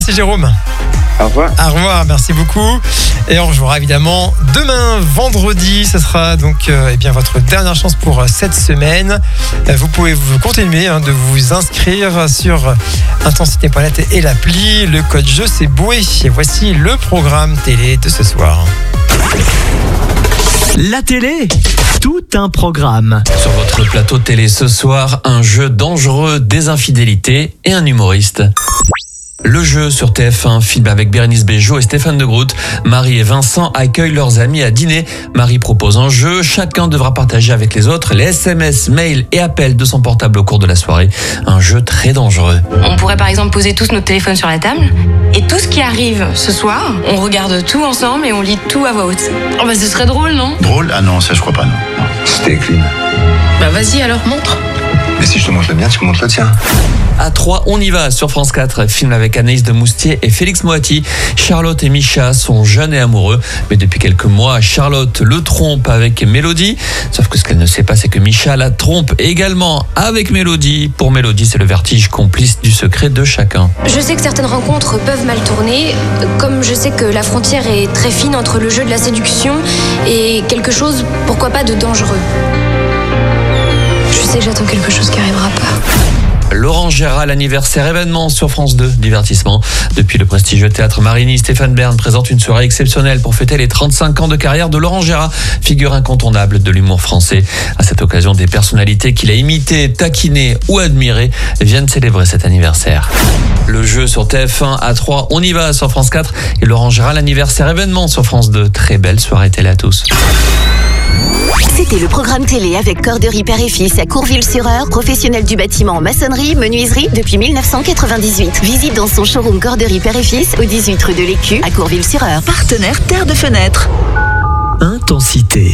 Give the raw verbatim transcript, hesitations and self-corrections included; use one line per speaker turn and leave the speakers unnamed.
C'est Jérôme.
Au revoir.
Au revoir, merci beaucoup. Et on rejoindra évidemment demain, vendredi. Ce sera donc euh, eh bien, votre dernière chance pour euh, cette semaine. Euh, vous pouvez vous continuer hein, de vous inscrire sur intensité point net et l'appli. Le code jeu, c'est Boué. Et voici le programme télé de ce soir.
La télé, tout un programme.
Sur votre plateau télé ce soir, un jeu dangereux, des infidélités et un humoriste. Le jeu sur T F un, film avec Bérénice Bejo et Stéphane de Groot. Marie et Vincent accueillent leurs amis à dîner. Marie propose un jeu. Chacun devra partager avec les autres les S M S, mails et appels de son portable au cours de la soirée. Un jeu très dangereux.
On pourrait par exemple poser tous notre téléphone sur la table. Et tout ce qui arrive ce soir, on regarde tout ensemble et on lit tout à voix haute. Oh bah ce serait drôle, non?
Drôle? Ah non, ça je crois pas, non. non. C'était clean.
Bah vas-y alors, montre.
Mais si je te montre le mien, tu me montres le tien.
À trois, on y va sur France quatre. Film avec Anaïs de Moustier et Félix Moati. Charlotte et Micha sont jeunes et amoureux. Mais depuis quelques mois, Charlotte le trompe avec Mélodie. Sauf que ce qu'elle ne sait pas, c'est que Micha la trompe également avec Mélodie. Pour Mélodie, c'est le vertige complice du secret de chacun.
Je sais que certaines rencontres peuvent mal tourner, comme je sais que la frontière est très fine entre le jeu de la séduction et quelque chose, pourquoi pas, de dangereux. Je sais que j'attends quelque chose qui arrivera pas.
Laurent Gérald, anniversaire événement sur France deux, divertissement. Depuis le prestigieux théâtre Marigny, Stéphane Bern présente une soirée exceptionnelle pour fêter les trente-cinq ans de carrière de Laurent Gérald, figure incontournable de l'humour français. À cette occasion, des personnalités qu'il a imitées, taquinées ou admirées viennent célébrer cet anniversaire. Le jeu sur T F un à trois, on y va sur France quatre et Laurent Gérald, anniversaire événement sur France deux. Très belle soirée télé à tous.
C'était le programme télé avec Corderie Père et Fils à Courville-sur-Eure, professionnel du bâtiment en maçonnerie, menuiserie depuis dix-neuf cent quatre-vingt-dix-huit. Visite dans son showroom Corderie Père et Fils au dix-huit rue de l'Écu à Courville-sur-Eure.
Partenaire Terre de Fenêtre.
Intensité.